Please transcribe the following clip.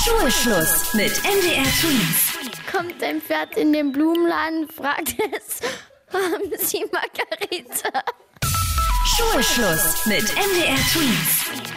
Schulschluss mit MDR Twins. Kommt ein Pferd in den Blumenladen, fragt es, haben Sie Margarete? Schulschluss mit MDR Twins.